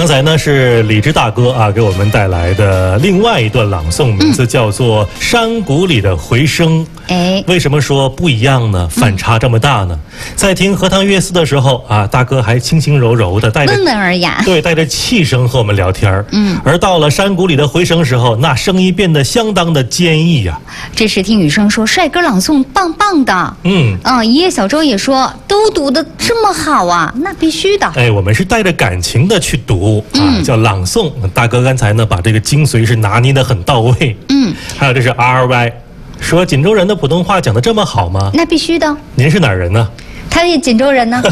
刚才呢是李志大哥啊给我们带来的另外一段朗诵，名字叫做《山谷里的回声》。为什么说不一样呢？反差这么大呢？在听荷塘月色的时候啊，大哥还轻轻柔柔的带着温文尔雅， 对，带着气声和我们聊天而到了山谷里的回声时候，那声音变得相当的坚毅呀。 这时听雨生说，帅哥朗诵棒棒的。一夜小周也说，都读得这么好啊，那必须的。 我们是带着感情的去读叫朗诵。大哥刚才呢把这个精髓是拿捏得很到位。还有这是 RY。说锦州人的普通话讲得这么好吗？ 那必须的。 您是哪儿人呢？ 他是锦州人呢。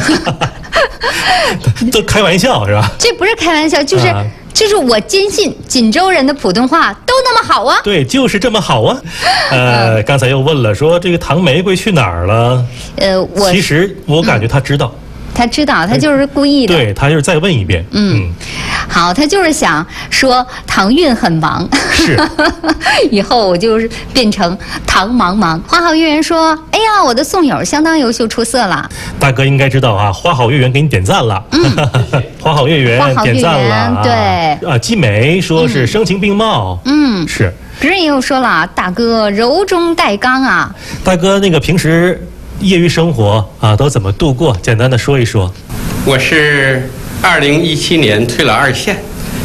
这开玩笑是吧？ 这不是开玩笑，就是我坚信锦州人的普通话都那么好啊。 对，就是这么好啊。刚才又问了，说这个唐玫瑰去哪儿了？其实我感觉他知道。 他知道，他就是故意的。 对，他就是再问一遍。 好，他就是想说唐韵很忙。 是。 以后我就是变成唐茫茫。花好月圆说：“哎呀，我的宋友相当优秀出色了。” 大哥应该知道啊，花好月圆给你点赞了。花好月圆点赞了。 对。 季梅说是声情并茂。是。 别人也有说了，大哥柔中带刚啊。 大哥那个平时业余生活啊都怎么度过？简单的说一说。 我是2017年退了2线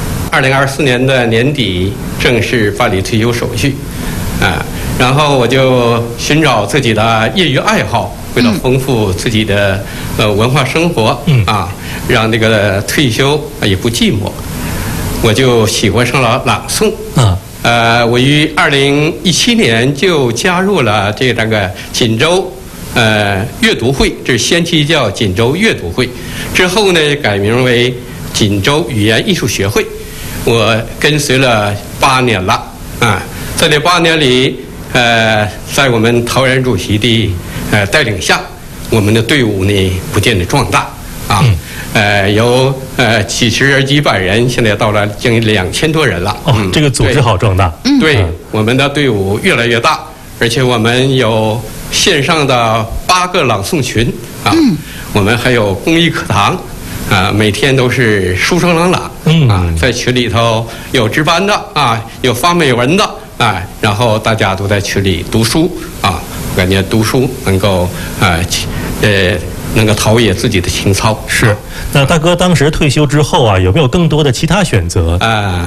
，2024年的年底正式办理退休手续，然后我就寻找自己的业余爱好，为了丰富自己的文化生活让这个退休也不寂寞，我就喜欢上了朗诵我于2017年就加入了这个锦州阅读会，这先期叫锦州阅读会，之后呢改名为锦州语言艺术学会。我跟随了8年了在这8年里，在我们陶然主席的带领下，我们的队伍呢不断的壮大由几十几百人，现在到了将近2000多人了。 这个组织好壮大。 对，我们的队伍越来越大，而且我们有线上的8个朗诵群我们还有公益课堂每天都是书声朗朗在群里头有值班的有发美文的然后大家都在群里读书我感觉读书能够能够陶冶自己的情操。 是。那大哥当时退休之后有没有更多的其他选择？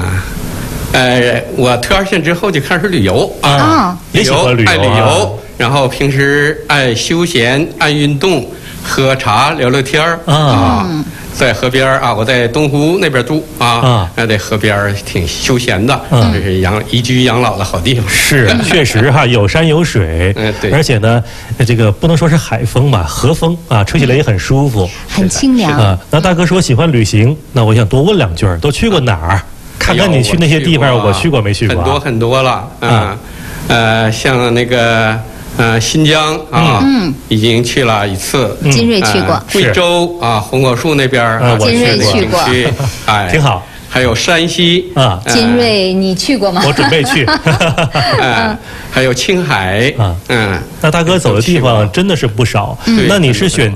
我退2线之后就开始旅游也喜欢旅游， 爱旅游，然后平时爱休闲，爱运动，喝茶聊聊天在河边我在东湖那边住在河边挺休闲的，这是宜居养老的好地方。 是，确实有山有水， 对， 而且呢，这个不能说是海风吧，河风吹起来也很舒服， 很清凉那大哥说喜欢旅行，那我想多问2句，都去过哪儿？看看你去那些地方，我去过没去过？ 很多了像那个新疆已经去了1次。 金瑞去过。 贵州红果树那边金瑞去过， 挺好。 还有山西金瑞你去过吗？ 我准备去。 还有青海那大哥走的地方真的是不少。那你是选